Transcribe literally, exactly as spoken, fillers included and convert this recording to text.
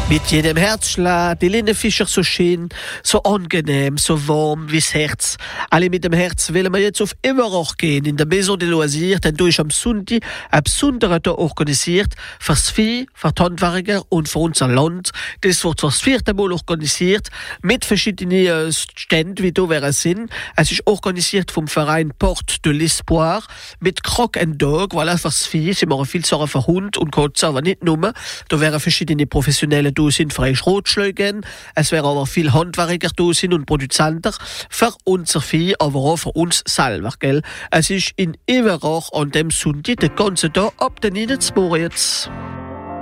Mit jedem Herzschlag, die Lene Fischer so schön, so angenehm, so warm wie's Herz. Alle mit dem Herz wollen wir jetzt auf Everoch gehen, in der Maison de Loisirs, denn du ist am Sonntag ein besonderer Tag organisiert, fürs Vieh, für die Handwerker und für unser Land. Das wird das vierte Mal organisiert, mit verschiedenen Ständen, wie du wäre sind. Es ist organisiert vom Verein Porte de l'Espoir, mit Croc and Dog, voilà, fürs Vieh, sie machen viel Sachen für Hund und Katze, aber nicht nur. Da wären verschiedene professionelle da sind freie Schrotschlägen, es wären aber viele Handwerker da sind und Produzenten für unser Vieh, aber auch für uns selber, gell? Es ist in Everoch an dem Sonntag den ganzen Tag ab den neunten Moritz.